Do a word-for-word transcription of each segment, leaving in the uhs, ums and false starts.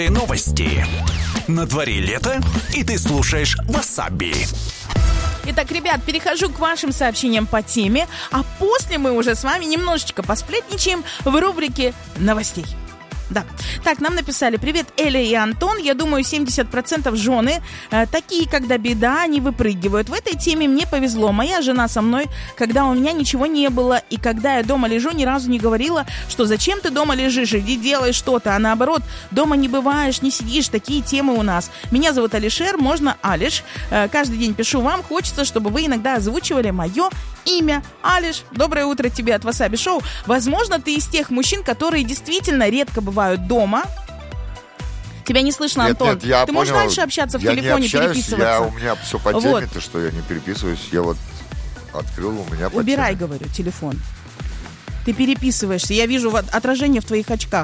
Новости. На дворе лето, и ты слушаешь Васаби. Итак, ребят, перехожу к вашим сообщениям по теме, а после мы уже с вами немножечко посплетничаем в рубрике новостей. Да. Так, нам написали: привет, Эля и Антон. Я думаю, семьдесят процентов жены э, такие, когда беда, они выпрыгивают. В этой теме мне повезло. Моя жена со мной, когда у меня ничего не было. И когда я дома лежу, ни разу не говорила, что зачем ты дома лежишь, иди делай что-то. А наоборот, дома не бываешь, не сидишь. Такие темы у нас. Меня зовут Алишер, можно Алиш. Э, каждый день пишу вам. Хочется, чтобы вы иногда озвучивали мое имя. Алиш, доброе утро тебе от Васаби Шоу. Возможно, ты из тех мужчин, которые действительно редко бывают дома. Тебя не слышно, нет, Антон. Нет, я ты понял. можешь дальше общаться в я телефоне, не общаюсь, переписываться? Я, у меня все по теме, вот. то, что я не переписываюсь. Я вот открыл, у меня по Убирай, теме. говорю, телефон. Ты переписываешься. Я вижу отражение в твоих очках.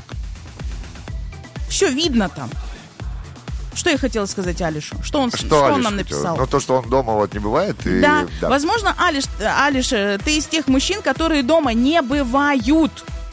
Все видно там. Что я хотела сказать Алишу? Что он, что что Алиш он нам хотел? написал? Ну, то, что он дома вот не бывает. И, да. да, возможно, Алиш, Алиш, ты из тех мужчин, которые дома не бывают.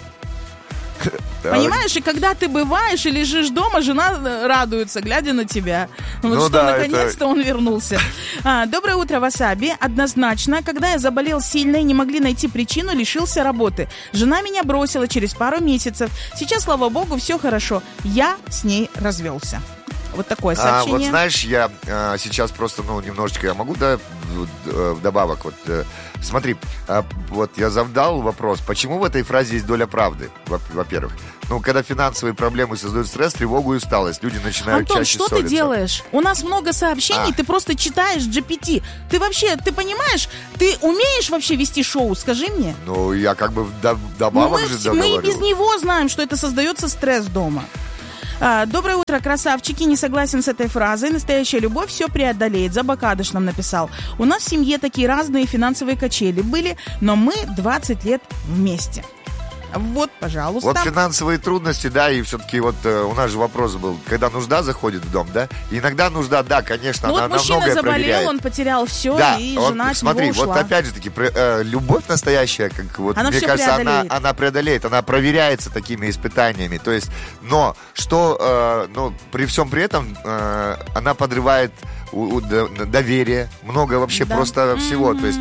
Понимаешь, и когда ты бываешь и лежишь дома, жена радуется, глядя на тебя. Вот ну, что, да, наконец-то это... он вернулся. А, доброе утро, Васаби. Однозначно, когда я заболел сильно и не могли найти причину, лишился работы. Жена меня бросила через пару месяцев. Сейчас, слава богу, все хорошо. Я с ней развелся. Вот такое сообщение. А, вот знаешь, я а, сейчас просто, ну, немножечко, я могу, да, вдобавок, вот, э, смотри, а, вот я задал вопрос, почему в этой фразе есть доля правды, во-первых. Ну, когда финансовые проблемы создают стресс, тревогу и усталость, люди начинают Антон, чаще что ссориться. ты делаешь? У нас много сообщений, а. ты просто читаешь джи пи ти. Ты вообще, ты понимаешь, ты умеешь вообще вести шоу, скажи мне? Ну, я как бы вдобавок мы, же мы договорю. Мы без него знаем, что это создается стресс дома. А, доброе утро, красавчики. Не согласен с этой фразой. Настоящая любовь все преодолеет. Забакадыш нам написал. У нас в семье такие разные финансовые качели были, но мы двадцать лет вместе. Вот, пожалуйста. Вот финансовые трудности, да, и все-таки вот э, у нас же вопрос был, когда нужда заходит в дом, да, и иногда нужда, да, конечно, ну, она вот мужчина многое заболел, проверяет. Он потерял все, да, и вот, жена от смотри, него ушла. вот опять же таки, э, любовь настоящая, как вот, она мне все кажется, она, преодолеет. она преодолеет, она проверяется такими испытаниями, то есть, но что, э, ну, при всем при этом, э, она подрывает у, у, доверие, много вообще да. просто mm-hmm. всего, то есть,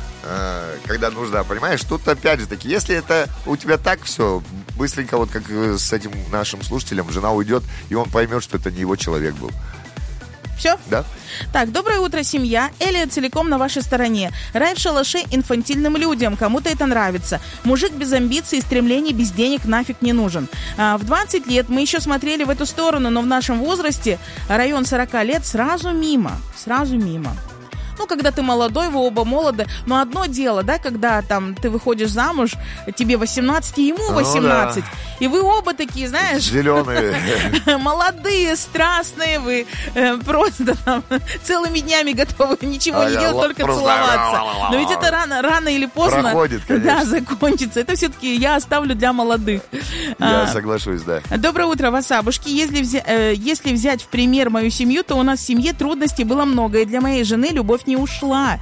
когда нужда, понимаешь, тут опять же таки, если это у тебя так все, быстренько, вот как с этим нашим слушателем, жена уйдет, и он поймет, что это не его человек был. Все? Да. Так, доброе утро, семья. Элия целиком на вашей стороне. Рай в шалаше инфантильным людям. Кому-то это нравится. Мужик без амбиций и стремлений, без денег нафиг не нужен. А, в двадцать лет мы еще смотрели в эту сторону, но в нашем возрасте район сорок лет сразу мимо. Сразу мимо. Ну, когда ты молодой, вы оба молоды. Но одно дело, да, когда там ты выходишь замуж, тебе восемнадцать, и ему восемнадцать. Ну, да. И вы оба такие, знаешь... Зеленые. Молодые, страстные, вы э, просто там целыми днями готовы ничего а не делать, только просто... целоваться. Но ведь это рано, рано или поздно... Проходит, конечно. Да, закончится. Это все-таки я оставлю для молодых. Я а, соглашусь, да. Доброе утро, Васабушки. Если, взя- э, если взять в пример мою семью, то у нас в семье трудностей было много. И для моей жены любовь не ушла,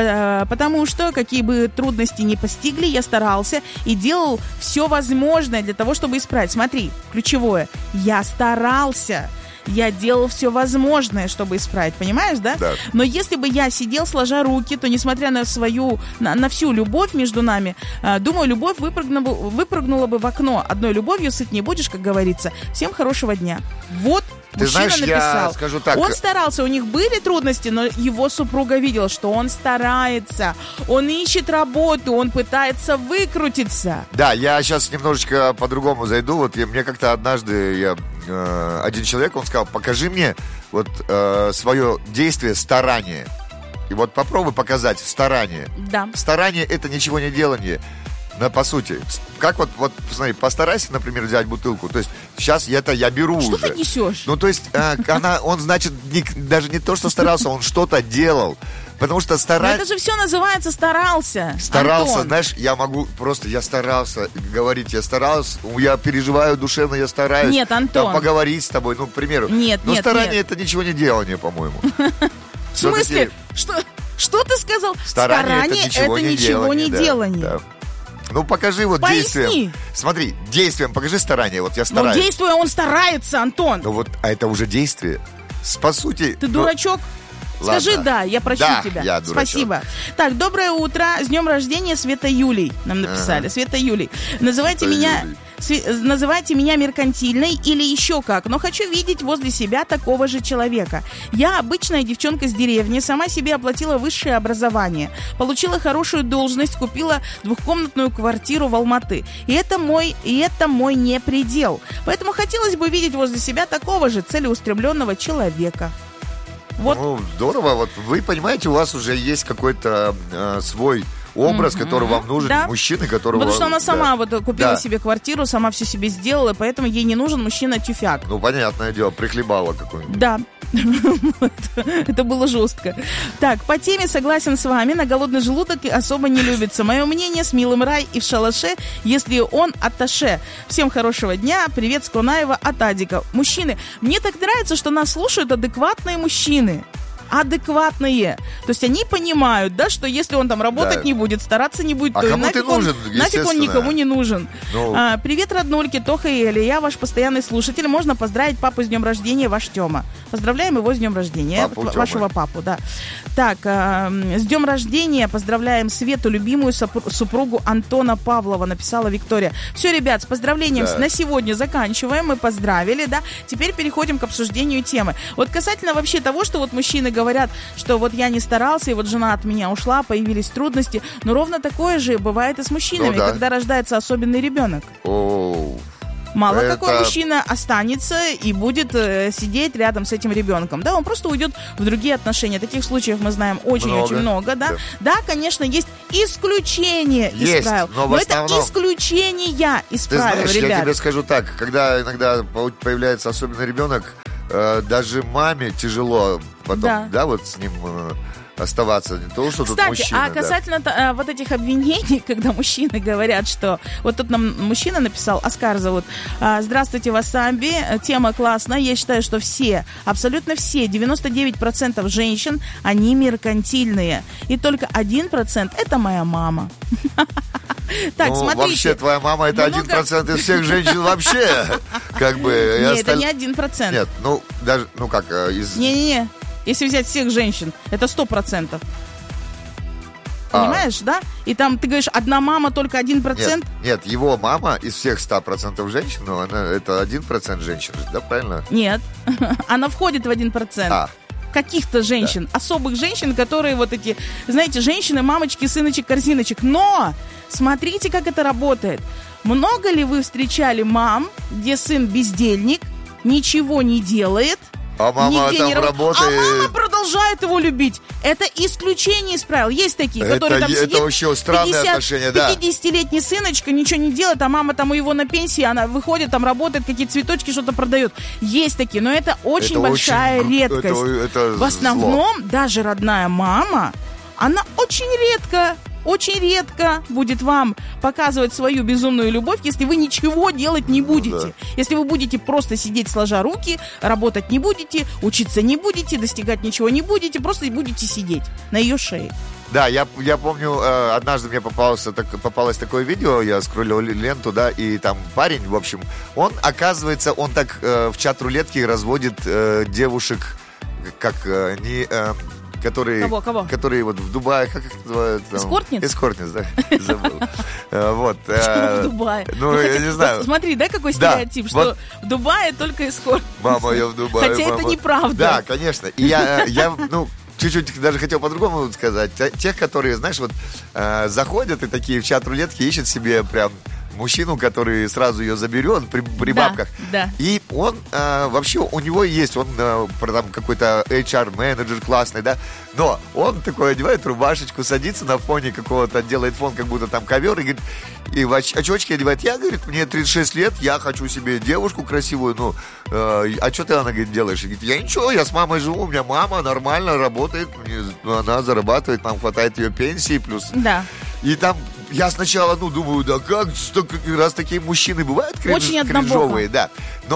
потому что, какие бы трудности ни постигли, я старался и делал все возможное для того, чтобы исправить. Смотри, ключевое, я старался. Я делал все возможное, чтобы исправить, понимаешь, да? Да. Но если бы я сидел сложа руки, то, несмотря на свою, на, на всю любовь между нами, э, думаю, любовь выпрыгнула, выпрыгнула бы в окно. Одной любовью сыт не будешь, как говорится. Всем хорошего дня. Вот. Ты Мужчина знаешь, написал. я скажу так. Он старался, у них были трудности, но его супруга видела, что он старается, он ищет работу, он пытается выкрутиться. Да, я сейчас немножечко по-другому зайду. Вот я, мне как-то однажды я, э, один человек, он сказал, покажи мне вот э, свое действие, старание. И вот попробуй показать старание. Да. Старание — это ничего не делание. Но по сути, как вот, вот, посмотри, постарайся, например, взять бутылку. То есть сейчас это я беру что уже. Что ты несешь? Ну, то есть э, она, он, значит, не, даже не то, что старался, он что-то делал. Потому что старался... Это же все называется старался. Старался, Антон. Знаешь, я могу просто, я старался говорить, я старался, я переживаю душевно, я стараюсь. Нет, Антон. Там поговорить с тобой, ну, к примеру. Нет, Но нет, старание нет. это ничего не делание, по-моему. В смысле? Что? Что ты сказал? Старание это ничего не делание. Ну, покажи вот Поясни. действием. Смотри, действием покажи старание. Вот я стараюсь. Ну, действуя, он старается, Антон. Ну вот, а это уже действие. С- По сути... Ты ну, дурачок? Скажи ладно. «да», я прощу Да, тебя. я дурачок. Спасибо. Так, доброе утро. С днем рождения, Света Юлий. Нам написали. Ага. Света Юлий. Называйте Света меня... Юлий. Сви- Называйте меня меркантильной или еще как, но хочу видеть возле себя такого же человека. Я обычная девчонка с деревни, сама себе оплатила высшее образование, получила хорошую должность, купила двухкомнатную квартиру в Алматы. И это мой, и это мой не предел. Поэтому хотелось бы видеть возле себя такого же целеустремленного человека. Вот. Ну, здорово. Вот вы понимаете, у вас уже есть какой-то э, свой образ, который вам нужен, Да. мужчины, которого... Потому что она сама да. вот купила Да. себе квартиру, сама все себе сделала, поэтому ей не нужен мужчина-тюфяк. Ну, понятное дело, прихлебала какой-нибудь. Да, это было жестко. Так, по теме согласен с вами, на голодный желудок особо не любится. Мое мнение, с милым рай и в шалаше, если он атташе. Всем хорошего дня, привет с Конаева от Адика. Мужчины, мне так нравится, что нас слушают адекватные мужчины. Адекватные. То есть они понимают, да, что если он там работать Да. не будет, стараться не будет, А то и кому ты нафиг, он, нужен, нафиг он естественно. никому не нужен. Ну. А, привет, роднульки, Тоха и Эля. Я ваш постоянный слушатель. Можно поздравить папу с днем рождения, ваш Тёма. Поздравляем его с днем рождения. Папу В- Тёмы. вашего папу, да. Так, а, с днем рождения поздравляем Свету, любимую сопру- супругу Антона Павлова, написала Виктория. Все, ребят, с поздравлением Да. на сегодня заканчиваем. Мы поздравили, да. Теперь переходим к обсуждению темы. Вот касательно вообще того, что вот мужчины говорят, что вот я не старался, и вот жена от меня ушла, появились трудности. Но ровно такое же бывает и с мужчинами, Ну да. когда рождается особенный ребенок. О, Мало Это- какой мужчина останется и будет э, сидеть рядом с этим ребенком. Да, он просто уйдет в другие отношения. Таких случаев мы знаем очень-очень много, Много. да. Да. Да, конечно, есть исключения из Есть, правил. но в это основном- исключения из ты правил, знаешь, я ребят. тебе скажу так, когда иногда по- появляется особенный ребенок, э, даже маме тяжело потом, Да. да, вот с ним э, оставаться. Не то, что тут Кстати, мужчина. а да. касательно э, вот этих обвинений, когда мужчины говорят, что... Вот тут нам мужчина написал, Оскар зовут. А, Здравствуйте, Васаби. Тема классная. Я считаю, что все, абсолютно все, девяносто девять процентов женщин, они меркантильные. И только один процент это моя мама. Так, Ну, смотрите. вообще, твоя мама это Много- один процент из всех женщин вообще. Как бы. и Нет, это осталь- не один процент. Нет, ну, даже, ну как, э, из... Не-не-не. Если взять всех женщин, это сто процентов. А. Понимаешь, да? И там ты говоришь, одна мама, только один Нет, процент. нет, его мама из всех ста процентов женщин, ну, она, это один процент женщин, да, правильно? Нет. Она входит в один процент. А. Каких-то женщин, особых женщин, которые вот эти, знаете, женщины, мамочки, сыночек, корзиночек. Но смотрите, как это работает. Много ли вы встречали мам, где сын бездельник, ничего не делает, А мама нигде там не раб- работает. А мама продолжает его любить. Это исключение из правил. Есть такие, Это которые там е- это сидит вообще странные отношения, да. пятидесятилетний сыночка, ничего не делает, а мама там у его на пенсии, она выходит, там работает, какие-то цветочки, что-то продает. Есть такие, но это очень Это большая очень г- редкость. это- это В основном даже родная мама, она очень редко, очень редко будет вам показывать свою безумную любовь, если вы ничего делать не будете. да. Если вы будете просто сидеть сложа руки, работать не будете, учиться не будете, достигать ничего не будете, просто будете сидеть на ее шее. Да, я, я помню, э, однажды мне попалось, так, попалось такое видео, я скроллил ленту, да, и там парень, в общем, он, оказывается, он так э, в чат-рулетке разводит э, девушек, как э, не... э, которые, Кого, кого? которые вот в Дубае, как их называют? там? Эскортниц? Эскортниц, да, забыл. Э, Вот. Почему э, в Дубае? Ну, Ну, я хотя- не знаю. вот смотри, да, какой Да, стереотип, что вот. в Дубае только эскорт. Мама, я в Дубае. Хотя это мама. неправда. Да, конечно. И я, я, ну, чуть-чуть даже хотел по-другому сказать. Те- Тех, которые, знаешь, вот э, заходят и такие в чат рулетки ищут себе прям мужчину, который сразу ее заберет при, при Да, бабках. да. И он э, вообще, у него есть, он э, про- там какой-то эйч ар-менеджер классный, да, но он такой одевает рубашечку, садится на фоне какого-то, делает фон, как будто там ковер, и говорит, и в оч- очочки одевает. Я, говорит, мне тридцать шесть лет, я хочу себе девушку красивую, ну, э, а что ты, она, говорит, делаешь? И говорит, я ничего, я с мамой живу, у меня мама нормально работает, мне- она зарабатывает, нам хватает ее пенсии, плюс... Да. И там я сначала, ну, думаю, да как, что, как- раз такие мужчины бывают кринж- Очень однобоко. кринжовые, да. Но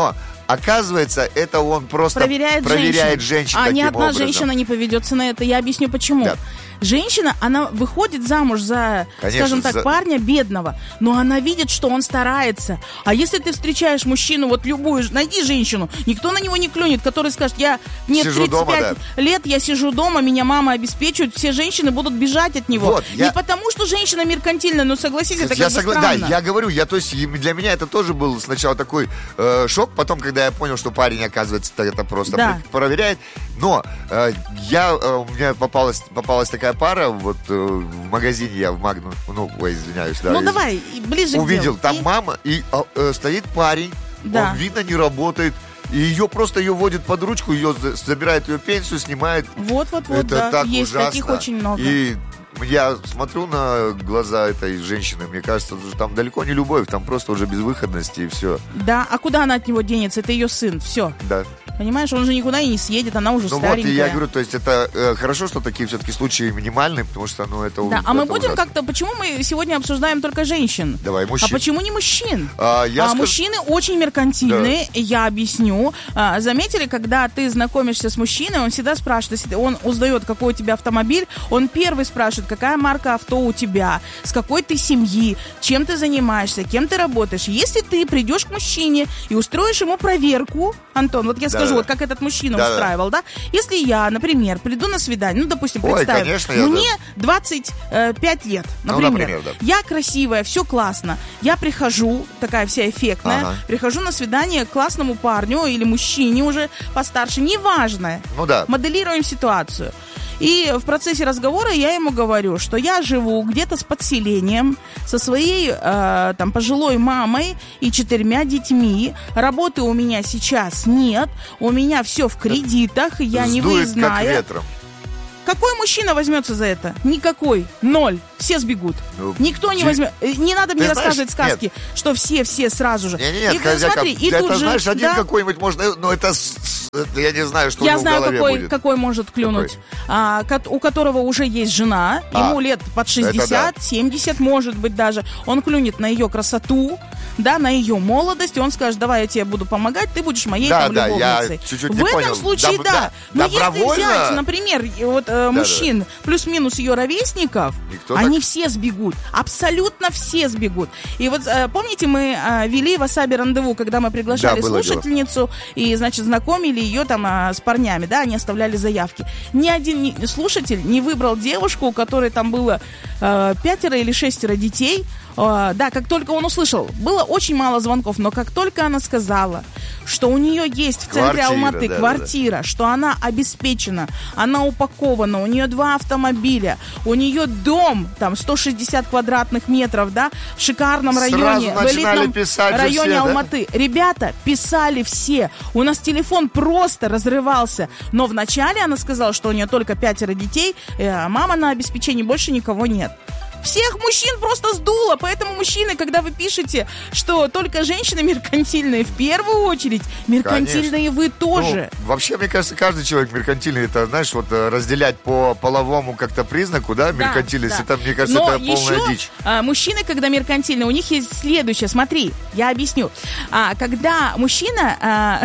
Оказывается, это он просто проверяет, проверяет женщин. женщин. А ни одна образом. женщина не поведется на это. Я объясню, почему. Да. Женщина, она выходит замуж за, Конечно, скажем так, за... парня бедного, но она видит, что он старается. А если ты встречаешь мужчину, вот любую, найди женщину, никто на него не клюнет, который скажет, я, мне сижу тридцать пять дома, да. лет, я сижу дома, меня мама обеспечивает, все женщины будут бежать от него. Вот, я... Не потому, что женщина меркантильная, но согласись, это я как бы согла... странно. Да, я говорю, я, то есть для меня это тоже был сначала такой э, шок, потом, когда я понял, что парень, оказывается, это просто да. проверяет. Но э, я, э, у меня попалась, попалась такая пара, вот э, в магазине я в Магну, ну, ой, извиняюсь. Да, ну из... давай, ближе увидел, к делу. там И... мама, и э, стоит парень, да. он, видно, не работает. И ее просто ее водит под ручку, ее забирает ее пенсию, снимает. Вот-вот-вот, это да, так есть ужасно. таких очень много. И я смотрю на глаза этой женщины, мне кажется, что там далеко не любовь, там просто уже безвыходность и все. Да, а куда она от него денется? Это ее сын, все. Да. Понимаешь, он же никуда и не съедет, она уже ну старенькая. Вот, и я говорю, то есть это э, хорошо, что такие все-таки случаи минимальные, потому что, ну, это Да, это а мы будем ужасно. как-то, почему мы сегодня обсуждаем только женщин? Давай, мужчин. А почему не мужчин? А, я а скажу... мужчины очень меркантильные, да. Я объясню. А, заметили, когда ты знакомишься с мужчиной, он всегда спрашивает, если он узнает, какой у тебя автомобиль, он первый спрашивает, какая марка авто у тебя, с какой ты семьи, чем ты занимаешься, кем ты работаешь. Если ты придешь к мужчине и устроишь ему проверку, Антон, вот я да, скажу, да. вот как этот мужчина да, устраивал, да. да? Если я, например, приду на свидание, ну, допустим, Ой, представим, конечно, я, мне да. двадцать пять лет, например, ну, например да. я красивая, все классно, я прихожу, такая вся эффектная, ага. прихожу на свидание к классному парню или мужчине уже постарше, неважно, ну, да. моделируем ситуацию. И в процессе разговора я ему говорю, что я живу где-то с подселением, со своей э, там пожилой мамой и четырьмя детьми. Работы у меня сейчас нет, у меня все в кредитах, я не выездная. Как ветром. Какой мужчина возьмется за это? Никакой. Ноль. Все сбегут. Ну, Никто не возьмет. Не надо мне рассказывать знаешь, сказки, нет. что все-все сразу же. Нет, нет, и, хозяйка, смотри, и это, тут знаешь, же, один да? какой-нибудь можно, но это, это я не знаю, что я у него знаю, в голове какой, будет. какой может клюнуть. А, у которого уже есть жена, а, ему лет под шестьдесят, да. семьдесят, может быть даже. Он клюнет на ее красоту, да, на ее молодость, и он скажет, давай я тебе буду помогать, ты будешь моей да, там да, любовницей. Я чуть-чуть в не этом понял. случае, Доб- да. да. Но Добровольно... если взять, например, вот э, да, мужчин, да. плюс-минус ее ровесников, Никто они так... все сбегут. Абсолютно все сбегут. И вот э, помните, мы э, вели васаби рандеву, когда мы приглашали да, слушательницу и, значит, знакомили ее там э, с парнями, да, они оставляли заявки. Ни один ни, слушатель не выбрал девушку, у которой там было э, пятеро или шестеро детей. Uh, да, как только он услышал, было очень мало звонков, но как только она сказала, что у нее есть в центре квартира, Алматы да, квартира, да. что она обеспечена, она упакована, у нее два автомобиля, у нее дом, там, сто шестьдесят квадратных метров, да, в шикарном Сразу районе, в элитном районе все, Алматы. Да? Ребята, писали все, у нас телефон просто разрывался, но вначале она сказала, что у нее только пятеро детей, а мама на обеспечении, больше никого нет. Всех мужчин просто сдуло, поэтому, мужчины, когда вы пишете, что только женщины меркантильные, в первую очередь, меркантильные Конечно. Вы тоже. Ну, вообще, мне кажется, каждый человек меркантильный, это, знаешь, вот разделять по половому как-то признаку, да, меркантильность, да, да. это, мне кажется, Но это полная еще, дичь. А, мужчины, когда меркантильные, у них есть следующее, смотри, я объясню. А, когда мужчина... А,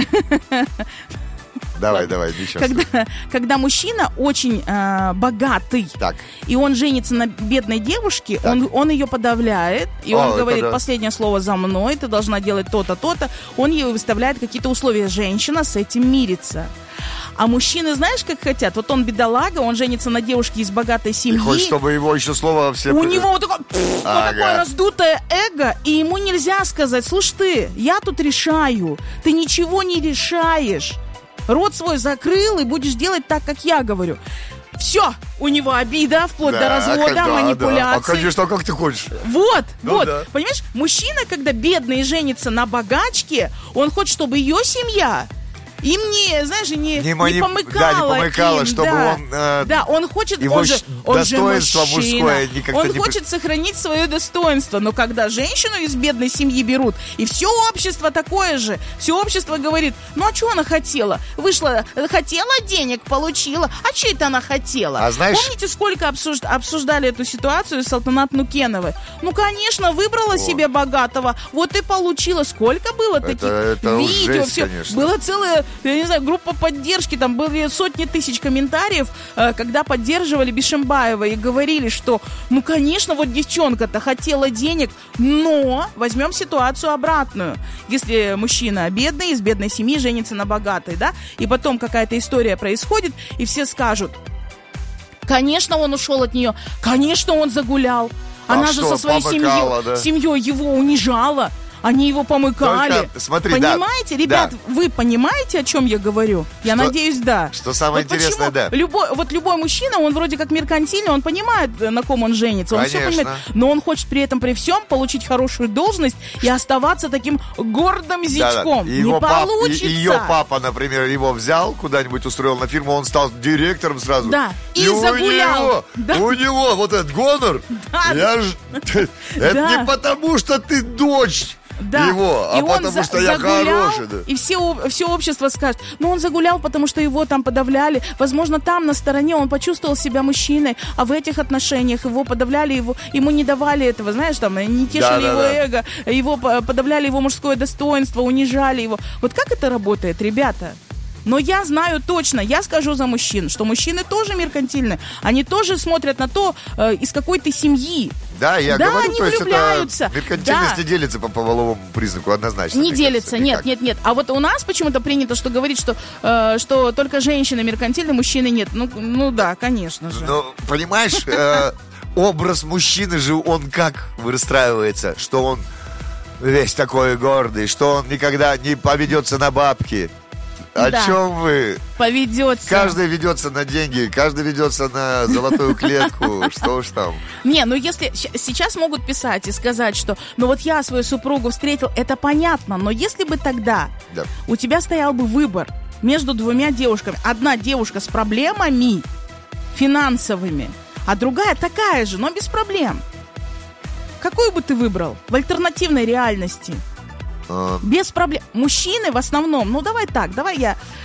Давай, давай, еще когда, когда мужчина очень э, богатый, так. и он женится на бедной девушке, он, он ее подавляет, и О, он говорит, да. последнее слово за мной, ты должна делать то-то, то-то. Он ей выставляет какие-то условия. Женщина с этим мирится. А мужчины, знаешь, как хотят? Вот он бедолага, он женится на девушке из богатой семьи. Ты хочешь, чтобы его еще слово все... У него вот такое, пфф, ага. вот такое раздутое эго, и ему нельзя сказать, слушай ты, я тут решаю, ты ничего не решаешь. Рот свой закрыл и будешь делать так, как я говорю. Все, у него обида, вплоть да, до развода, да, манипуляций. Да. А, конечно, а как ты хочешь? Вот, ну, вот. Да. Понимаешь, мужчина, когда бедный женится на богачке, он хочет, чтобы ее семья им не, знаешь, не, не, манip... не помыкало. Да, не помыкало, им, чтобы да. он... Э... Да, он хочет... Его он же, он достоинство же мужчина. мужское никак-то Он не... хочет сохранить свое достоинство. Но когда женщину из бедной семьи берут, и все общество такое же, все общество говорит, ну а что она хотела? Вышла, хотела денег, получила. А что это она хотела? А знаешь... Помните, сколько обсуж... обсуждали эту ситуацию с Салтанат Нукеновой? Ну, конечно, выбрала О. себе богатого, вот и получила. Сколько было это, таких это видео? жесть, все. конечно. Была целая, я не знаю, группа поддержки, там были сотни тысяч комментариев, когда поддерживали Бишимбаева и говорили, что, ну, конечно, вот девчонка-то хотела денег, но возьмем ситуацию обратную. Если мужчина бедный, из бедной семьи женится на богатой, да, и потом какая-то история происходит, и все скажут, конечно, он ушел от нее, конечно, он загулял. Она а же что, со своей семьей, да? семьей его унижала. Они его помыкали. Только, смотри, понимаете, да, ребят, да. вы понимаете, о чем я говорю? Я что, надеюсь, да. Что самое вот интересное, да. Любой, вот любой мужчина, он вроде как меркантильный, он понимает, на ком он женится, он Конечно. все понимает, но он хочет при этом, при всем, получить хорошую должность и оставаться таким гордым зятьком. Да, да. Не его получится. Пап, и, ее папа, например, его взял, куда-нибудь устроил на фирму, он стал директором сразу. Да, и, и загулял. У него, да. у него вот этот гонор, да. я ж, это да. не потому, что ты дочь. Да. Его, а и потому он что за- я загулял, хороший, да. И все, все общество скажет, ну он загулял, потому что его там подавляли. Возможно, там на стороне он почувствовал себя мужчиной, а в этих отношениях его подавляли, его, ему не давали этого, знаешь, там, не тешили да, да, его да. эго, его подавляли его мужское достоинство, унижали его. Вот как это работает, ребята? Но я знаю точно, я скажу за мужчин, что мужчины тоже меркантильны. Они тоже смотрят на то, э, из какой ты семьи. Да, я да, говорю, они то есть влюбляются. это меркантильность да. не делится по половому признаку однозначно. Не мне делится, кажется, нет, никак. нет, нет. А вот у нас почему-то принято, что говорить, что, э, что только женщины меркантильны, мужчины нет. Ну, ну да, конечно же. Ну, понимаешь, э, образ мужчины же, он как выстраивается, что он весь такой гордый, что он никогда не поведется на бабки. О да. чем вы? Поведется. Каждый ведется на деньги, каждый ведется на золотую клетку. Что уж там. Не, ну если сейчас могут писать и сказать, что ну вот я свою супругу встретил, это понятно, но если бы тогда да. у тебя стоял бы выбор между двумя девушками. Одна девушка с проблемами финансовыми, а другая такая же, но без проблем. Какую бы ты выбрал в альтернативной реальности? Без проблем. Мужчины в основном, ну давай так, давай я